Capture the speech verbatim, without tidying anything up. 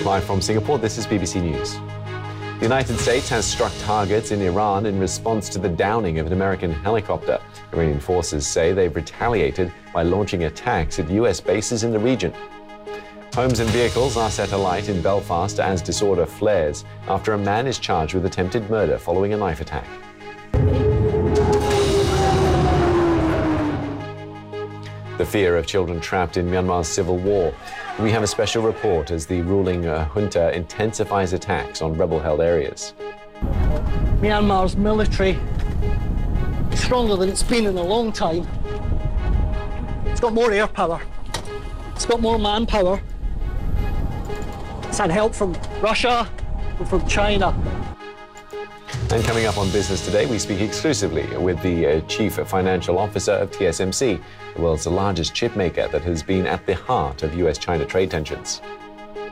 Live from Singapore, this is B B C News. The United States has struck targets in Iran in response to the downing of an American helicopter. Iranian forces say they've retaliated by launching attacks at U S bases in the region. Homes and vehicles are set alight in Belfast as disorder flares after a man is charged with attempted murder following a knife attack. The fear of children trapped in Myanmar's civil war. We have a special report as the ruling uh, junta intensifies attacks on rebel-held areas. Myanmar's military is stronger than it's been in a long time. It's got more air power. It's got more manpower. It's had help from Russia and from China. And coming up on Business Today, we speak exclusively with the uh, Chief Financial Officer of T S M C, the world's largest chip maker that has been at the heart of U S China trade tensions.